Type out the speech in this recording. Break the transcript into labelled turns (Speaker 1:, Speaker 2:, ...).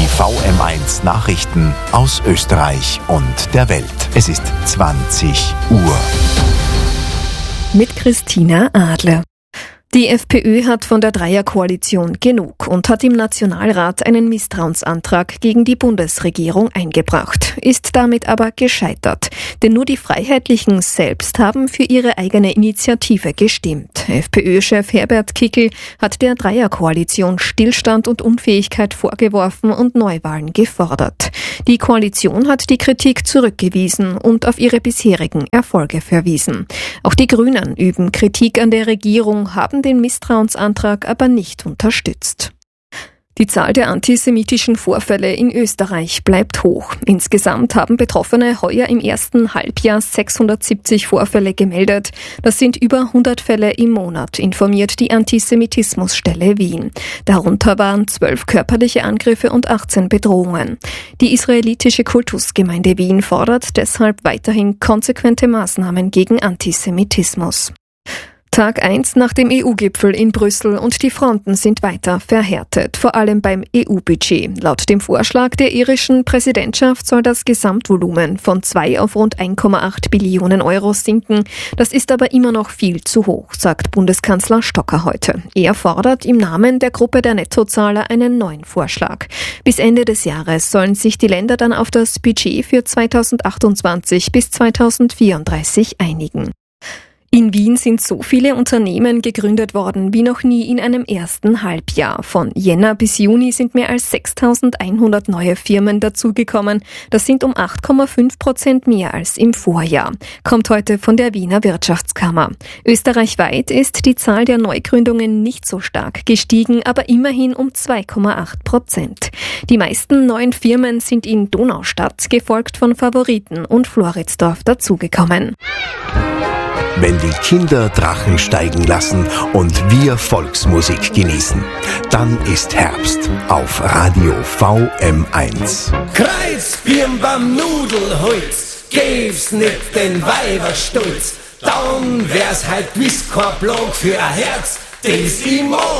Speaker 1: Die VM1 Nachrichten aus Österreich und der Welt. Es ist 20 Uhr.
Speaker 2: Mit Christina Adler. Die FPÖ hat von der Dreierkoalition genug und hat im Nationalrat einen Misstrauensantrag gegen die Bundesregierung eingebracht, ist damit aber gescheitert. Denn nur die Freiheitlichen selbst haben für ihre eigene Initiative gestimmt. FPÖ-Chef Herbert Kickl hat der Dreierkoalition Stillstand und Unfähigkeit vorgeworfen und Neuwahlen gefordert. Die Koalition hat die Kritik zurückgewiesen und auf ihre bisherigen Erfolge verwiesen. Auch die Grünen üben Kritik an der Regierung, haben den Misstrauensantrag aber nicht unterstützt. Die Zahl der antisemitischen Vorfälle in Österreich bleibt hoch. Insgesamt haben Betroffene heuer im ersten Halbjahr 670 Vorfälle gemeldet. Das sind über 100 Fälle im Monat, informiert die Antisemitismusstelle Wien. Darunter waren 12 körperliche Angriffe und 18 Bedrohungen. Die israelitische Kultusgemeinde Wien fordert deshalb weiterhin konsequente Maßnahmen gegen Antisemitismus. Tag 1 nach dem EU-Gipfel in Brüssel und die Fronten sind weiter verhärtet, vor allem beim EU-Budget. Laut dem Vorschlag der irischen Präsidentschaft soll das Gesamtvolumen von 2 auf rund 1,8 Billionen Euro sinken. Das ist aber immer noch viel zu hoch, sagt Bundeskanzler Stocker heute. Er fordert im Namen der Gruppe der Nettozahler einen neuen Vorschlag. Bis Ende des Jahres sollen sich die Länder dann auf das Budget für 2028 bis 2034 einigen. In Wien sind so viele Unternehmen gegründet worden wie noch nie in einem ersten Halbjahr. Von Jänner bis Juni sind mehr als 6.100 neue Firmen dazugekommen. Das sind um 8,5% mehr als im Vorjahr. Kommt heute von der Wiener Wirtschaftskammer. Österreichweit ist die Zahl der Neugründungen nicht so stark gestiegen, aber immerhin um 2,8%. Die meisten neuen Firmen sind in Donaustadt, gefolgt von Favoriten und Floridsdorf dazugekommen.
Speaker 1: Wenn die Kinder Drachen steigen lassen und wir Volksmusik genießen, dann ist Herbst auf Radio VM1.
Speaker 3: Kreuzbirn beim Nudelholz, gib's nicht den Weiberstolz, dann wär's halt gewiss kein Blag für ein Herz, das ich mag.